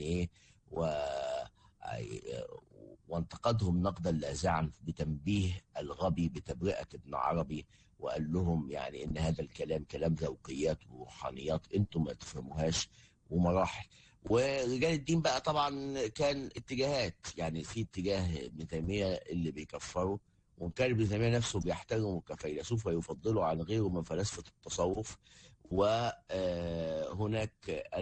يعني ايه وانتقدهم نقدا لاذعا بتنبيه الغبي بتبرئة ابن عربي، وقال لهم يعني ان هذا الكلام كلام ذوقيات وروحانيات انتم ما تفهموهاش ومراحل. ورجال الدين بقى طبعا كان اتجاهات، يعني في اتجاه ابن تيمية اللي بيكفروا، وكان ابن تيمية نفسه بيحترمه كفيلسوف ويفضله عن غيره من فلاسفة التصوف. وهناك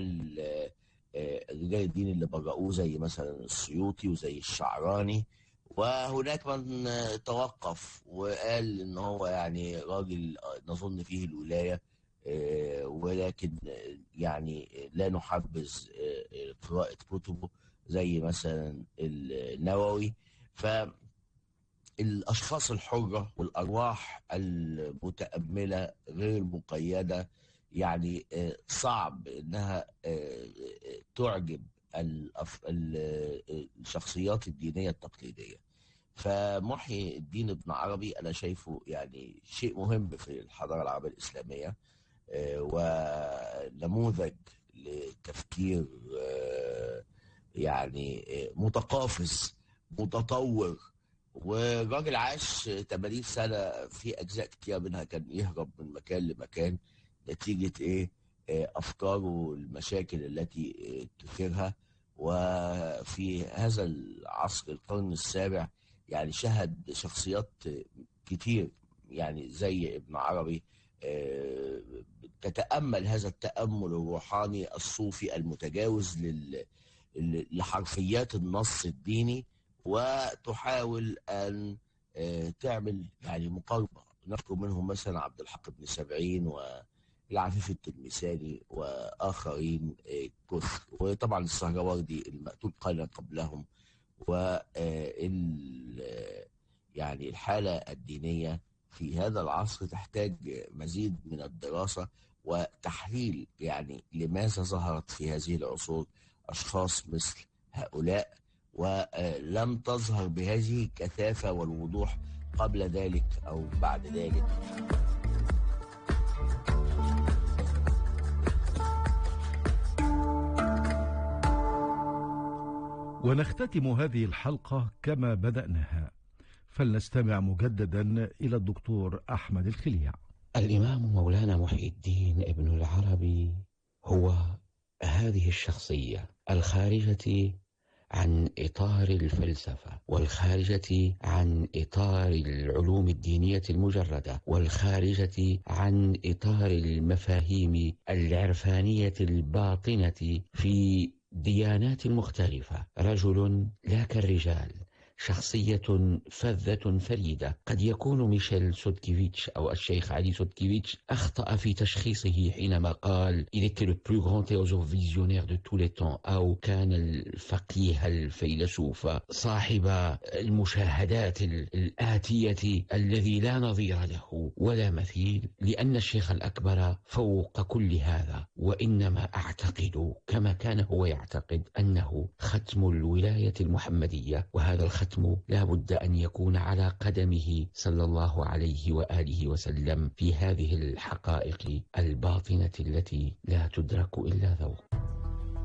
رجال الدين اللي برؤوه زي مثلا السيوطي وزي الشعراني. وهناك من توقف وقال ان هو يعني راجل نظن فيه الولاية، ولكن يعني لا نحبذ قراءة كتبه زي مثلا النووي. فالأشخاص الحرة والأرواح المتأملة غير مقيدة يعني صعب انها تعجب الشخصيات الدينية التقليدية. فمحيي الدين ابن عربي انا شايفه يعني شيء مهم في الحضارة العربية الإسلامية، ونموذج لتفكير يعني متقافز متطور. وراجل عاش 80 سنة، في أجزاء كتير منها كان يهرب من مكان لمكان نتيجة أفكاره والمشاكل التي تثيرها. وفي هذا العصر القرن السابع يعني شهد شخصيات كتير يعني زي ابن عربي تتأمل هذا التأمل الروحاني الصوفي المتجاوز لحرفيات النص الديني، وتحاول أن تعمل يعني مقاربة. نذكر منهم مثلا عبد الحق بن سبعين والعفيف التلمساني وآخرين كثر، وطبعا السهروردي المقتول قليلا قبلهم. و يعني الحالة الدينية في هذا العصر تحتاج مزيد من الدراسة وتحليل، يعني لماذا ظهرت في هذه العصور أشخاص مثل هؤلاء ولم تظهر بهذه الكثافة والوضوح قبل ذلك أو بعد ذلك. ونختتم هذه الحلقة كما بدأناها، فلنستمع مجددا إلى الدكتور أحمد الخليع. الإمام مولانا محي الدين ابن العربي هو هذه الشخصية الخارجة عن إطار الفلسفة، والخارجة عن إطار العلوم الدينية المجردة، والخارجة عن إطار المفاهيم العرفانية الباطنة في ديانات مختلفة. رجل لا كالرجال، شخصية فذة فريدة. قد يكون ميشيل سودكيفيتش أو الشيخ علي سودكيفيتش أخطأ في تشخيصه حينما قال il était le plus grand théosophe visionnaire de tous les temps، أو كان الفقيه الفيلسوف صاحب المشاهدات الآتية الذي لا نظير له ولا مثيل، لأن الشيخ الأكبر فوق كل هذا. وإنما أعتقد كما كان هو يعتقد أنه ختم الولاية المحمدية، وهذا الختم لا بد أن يكون على قدمه صلى الله عليه وآله وسلم في هذه الحقائق الباطنة التي لا تدرك إلا ذوق.